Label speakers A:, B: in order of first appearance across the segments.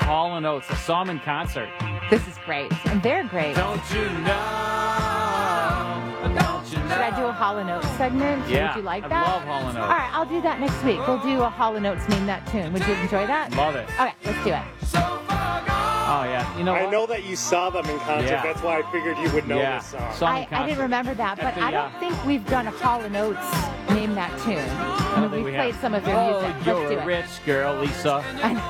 A: Hall & Oates. I saw them in concert.
B: This is great, and they're great.
A: Don't you know? Don't you know?
B: Should I do a Hall & Oates segment?
A: Yeah,
B: Would you like
A: I
B: that?
A: love Hall & Oates.
B: All right, I'll do that next week. We'll do a Hall & Oates Name That Tune. Would you enjoy that?
A: Love it.
B: Okay, let's do it.
A: Oh, yeah. You know what?
C: I know that you saw them in concert.
A: Yeah.
C: That's why I figured you would know
A: Yeah.
C: this song.
A: Saw them in
B: I
A: concert.
B: didn't remember that, but
A: At the,
B: I don't think we've done a Hall & Oates Name That Tune. I mean,
A: think
B: we've
A: we
B: played
A: have.
B: some of their music.
A: Oh, you're
B: Let's do
A: a
B: it.
A: rich girl, Lisa.
B: I know.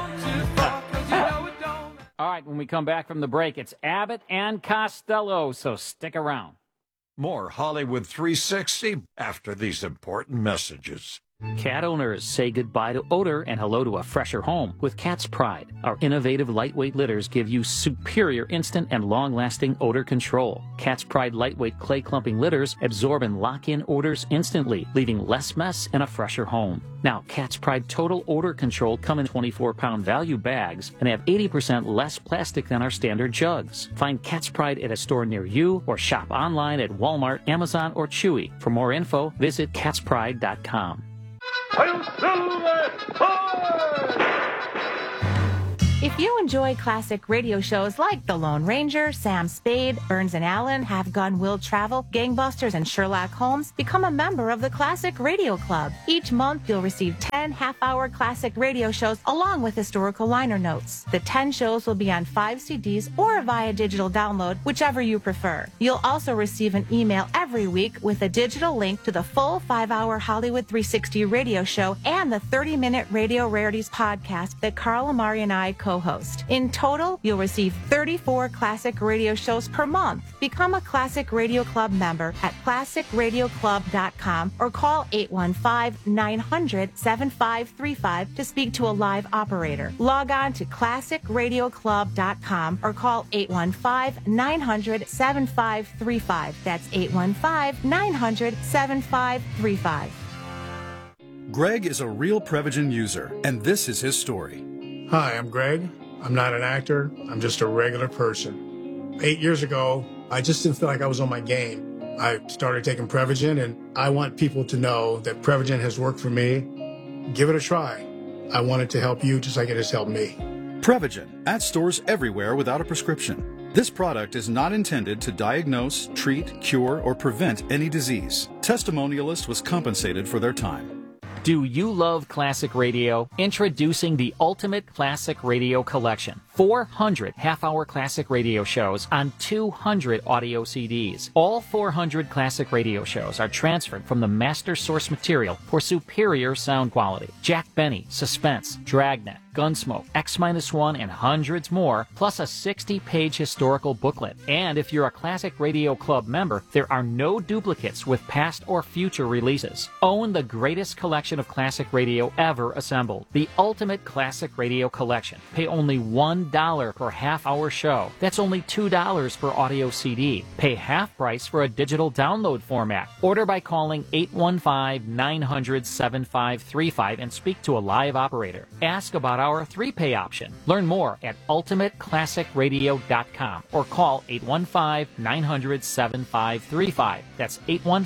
A: All right, when we come back from the break, it's Abbott and Costello, so stick around.
D: More Hollywood 360 after these important messages.
A: Cat owners, say goodbye to odor and hello to a fresher home with Cat's Pride. Our innovative lightweight litters give you superior instant and long-lasting odor control. Cat's Pride lightweight clay clumping litters absorb and lock in odors instantly, leaving less mess and a fresher home. Now, Cat's Pride Total Odor Control come in 24-pound value bags and have 80% less plastic than our standard jugs. Find Cat's Pride at a store near you or shop online at Walmart, Amazon, or Chewy. For more info, visit catspride.com.
B: If you enjoy classic radio shows like The Lone Ranger, Sam Spade, Burns and Allen, Have Gun Will Travel, Gangbusters, and Sherlock Holmes, become a member of the Classic Radio Club. Each month, you'll receive 10 half-hour classic radio shows along with historical liner notes. The 10 shows will be on 5 CDs or via digital download, whichever you prefer. You'll also receive an email every week with a digital link to the full 5-hour Hollywood 360 radio show and the 30-minute Radio Rarities podcast that Carl Amari and I co-host. In total, you'll receive 34 classic radio shows per month. Become a Classic Radio Club member at classicradioclub.com or call 815-900-7535 to speak to a live operator. Log on to classicradioclub.com or call 815-900-7535. That's 815-900-7535.
E: Greg is a real Prevagen user, and this is his story.
F: Hi, I'm Greg. I'm not an actor. I'm just a regular person. 8 years ago, I just didn't feel like I was on my game. I started taking Prevagen, and I want people to know that Prevagen has worked for me. Give it a try. I want it to help you just like it has helped me.
E: Prevagen, at stores everywhere without a prescription. This product is not intended to diagnose, treat, cure, or prevent any disease. Testimonialist was compensated for their time.
A: Do you love classic radio? Introducing the Ultimate Classic Radio Collection. 400 half-hour classic radio shows on 200 audio CDs. All 400 classic radio shows are transferred from the master source material for superior sound quality. Jack Benny, Suspense, Dragnet, Gunsmoke, X-1, and hundreds more, plus a 60-page historical booklet. And if you're a Classic Radio Club member, there are no duplicates with past or future releases. Own the greatest collection of classic radio ever assembled. The Ultimate Classic Radio Collection. Pay only $1 per half-hour show. That's only $2 per audio CD. Pay half price for a digital download format. Order by calling 815-900-7535 and speak to a live operator. Ask about our 3-pay option. Learn more at ultimateclassicradio.com or call 815-900-7535. That's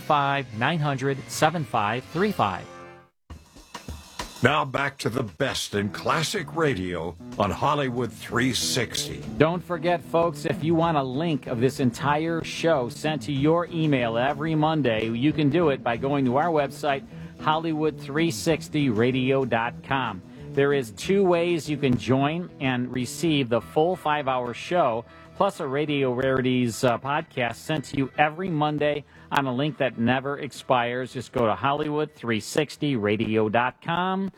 A: 815-900-7535.
D: Now back to the best in classic radio on Hollywood 360.
A: Don't forget, folks, if you want a link of this entire show sent to your email every Monday, you can do it by going to our website, Hollywood360radio.com. There is 2 ways you can join and receive the full 5-hour show, plus a Radio Rarities podcast sent to you every Monday on a link that never expires. Just go to Hollywood360radio.com,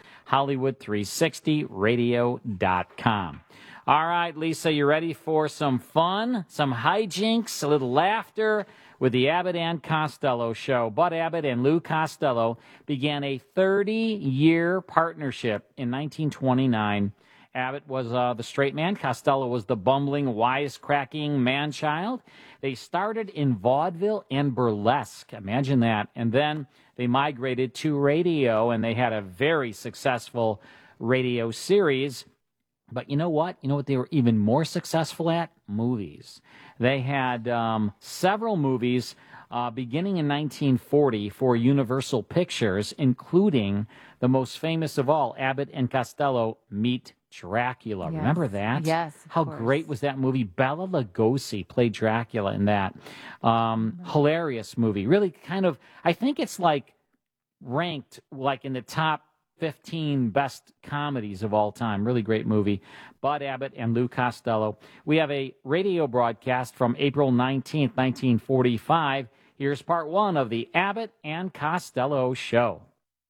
A: Hollywood360radio.com. All right, Lisa, you ready for some fun, some hijinks, a little laughter with the Abbott and Costello show? Bud Abbott and Lou Costello began a 30-year partnership in 1929. Abbott was the straight man. Costello was the bumbling, wisecracking man-child. They started in vaudeville and burlesque. Imagine that. And then they migrated to radio, and they had a very successful radio series. But you know what? You know what they were even more successful at? Movies. They had several movies beginning in 1940 for Universal Pictures, including the most famous of all, Abbott and Costello Meet Dracula.
B: Yes.
A: Remember that?
B: Yes, of
A: How
B: course.
A: great was that movie? Bela Lugosi played Dracula in that. Hilarious movie. Really kind of, I think it's like ranked like in the top 15 best comedies of all time. Really great movie. Bud Abbott and Lou Costello. We have a radio broadcast from April 19th, 1945. Here's part one of the Abbott and Costello Show.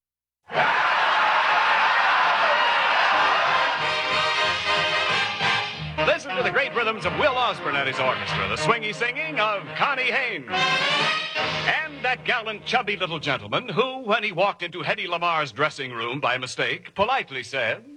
G: Listen to the great rhythms of Will Osborne and his orchestra, the swingy singing of Connie Haynes. And that gallant, chubby little gentleman who, when he walked into Hedy Lamar's dressing room by mistake, politely said,